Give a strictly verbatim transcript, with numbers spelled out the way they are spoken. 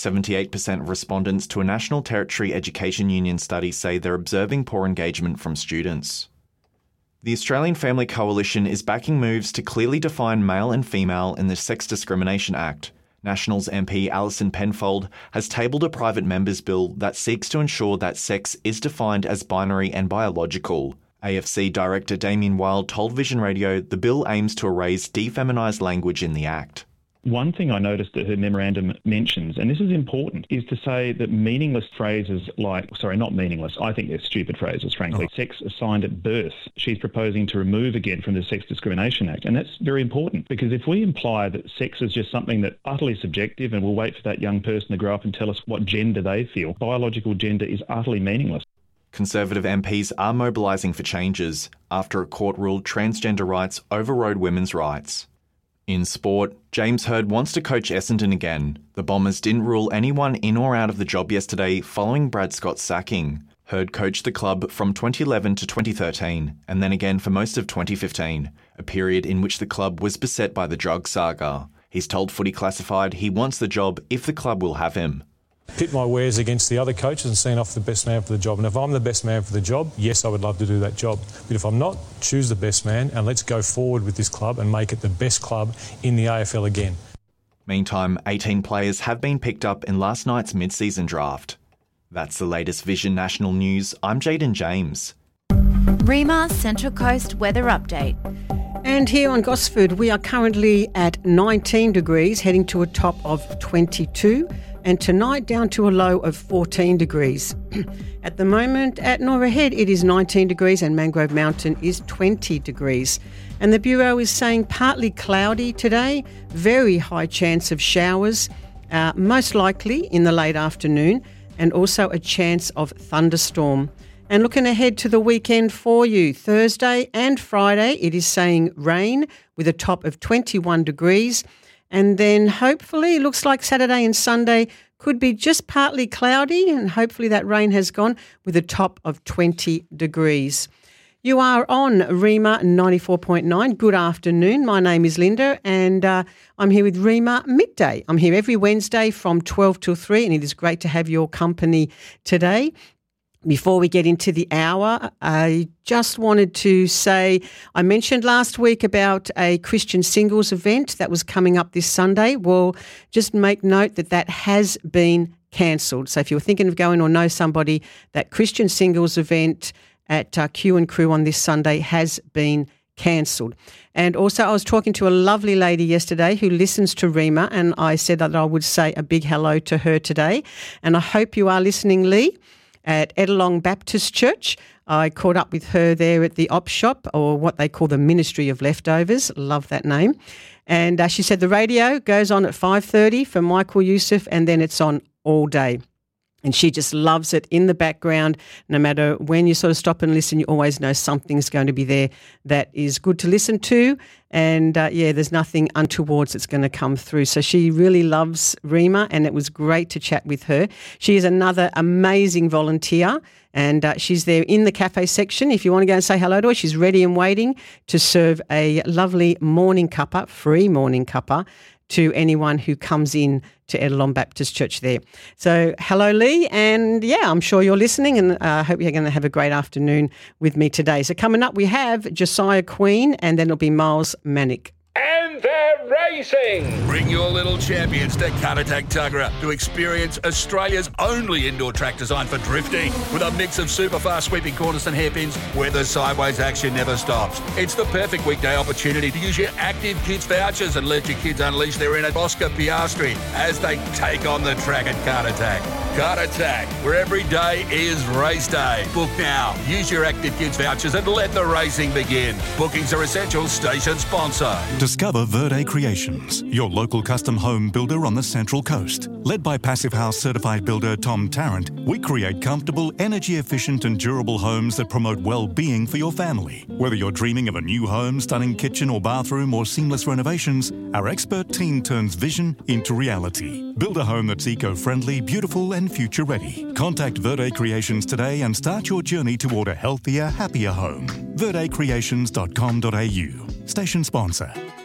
seventy-eight percent of respondents to a National Territory Education Union study say they're observing poor engagement from students. The Australian Family Coalition is backing moves to clearly define male and female in the Sex Discrimination Act. Nationals M P Alison Penfold has tabled a private member's bill that seeks to ensure that sex is defined as binary and biological. A F C Director Damien Wild told Vision Radio the bill aims to erase defeminised language in the Act. One thing I noticed that her memorandum mentions, and this is important, is to say that meaningless phrases like, sorry, not meaningless, I think they're stupid phrases, frankly, oh. sex assigned at birth, she's proposing to remove again from the Sex Discrimination Act. And that's very important, because if we imply that sex is just something that's utterly subjective and we'll wait for that young person to grow up and tell us what gender they feel, biological gender is utterly meaningless. Conservative M Ps are mobilising for changes after a court ruled transgender rights overrode women's rights. In sport, James Hird wants to coach Essendon again. The Bombers didn't rule anyone in or out of the job yesterday following Brad Scott's sacking. Hird coached the club from twenty eleven to twenty thirteen, and then again for most of twenty fifteen, a period in which the club was beset by the drug saga. He's told Footy Classified he wants the job if the club will have him. Pit my wares against the other coaches and seen off the best man for the job. And if I'm the best man for the job, yes, I would love to do that job. But if I'm not, choose the best man and let's go forward with this club and make it the best club in the A F L again. Meantime, eighteen players have been picked up in last night's mid-season draft. That's the latest Vision National News. I'm Jaden James. Rima Central Coast Weather Update. And here on Gosford, we are currently at nineteen degrees, heading to a top of twenty-two. And tonight down to a low of fourteen degrees. At the moment at Norah Head it is nineteen degrees and Mangrove Mountain is twenty degrees. And the Bureau is saying partly cloudy today, very high chance of showers, uh, most likely in the late afternoon, and also a chance of thunderstorm. And looking ahead to the weekend for you, Thursday and Friday it is saying rain with a top of twenty-one degrees. And then hopefully, it looks like Saturday and Sunday could be just partly cloudy, and hopefully that rain has gone with a top of twenty degrees. You are on Rima ninety-four point nine. Good afternoon. My name is Linda and uh, I'm here with Rima Midday. I'm here every Wednesday from twelve till three, and it is great to have your company today. Before we get into the hour, I just wanted to say, I mentioned last week about a Christian singles event that was coming up this Sunday. Well, just make note that that has been cancelled. So if you're thinking of going or know somebody, that Christian singles event at uh, Q and Crew on this Sunday has been cancelled. And also I was talking to a lovely lady yesterday who listens to Rima, and I said that I would say a big hello to her today. And I hope you are listening, Lee. At Edelong Baptist Church. I caught up with her there at the op shop, or what they call the Ministry of Leftovers. Love that name. And uh, she said the radio goes on at five thirty for Michael Youssef, and then it's on all day. And she just loves it in the background. No matter when you sort of stop and listen, you always know something's going to be there that is good to listen to. And, uh, yeah, there's nothing untowards that's going to come through. So she really loves Rima, and it was great to chat with her. She is another amazing volunteer, and uh, she's there in the cafe section. If you want to go and say hello to her, she's ready and waiting to serve a lovely morning cuppa, free morning cuppa, to anyone who comes in to Edelong Baptist Church there. So hello, Lee, and yeah, I'm sure you're listening, and I uh, hope you're going to have a great afternoon with me today. So coming up, we have Josiah Queen, and then it'll be Miles Manick. And they're racing! Bring your little champions to Caratak Tuggerah to experience Australia's only indoor track designed for drifting, with a mix of super fast sweeping corners and hairpins where the sideways action never stops. It's the perfect weekday opportunity to use your Active Kids vouchers and let your kids unleash their inner Oscar Piastri as they take on the track at Caratak. Caratak, where every day is race day. Book now. Use your Active Kids vouchers and let the racing begin. Bookings are essential. Station sponsor. Discover Verde Creations, your local custom home builder on the Central Coast. Led by Passive House certified builder Tom Tarrant, we create comfortable, energy-efficient and durable homes that promote well-being for your family. Whether you're dreaming of a new home, stunning kitchen or bathroom, or seamless renovations, our expert team turns vision into reality. Build a home that's eco-friendly, beautiful and future-ready. Contact Verde Creations today and start your journey toward a healthier, happier home. verde creations dot com dot a u. Station sponsor.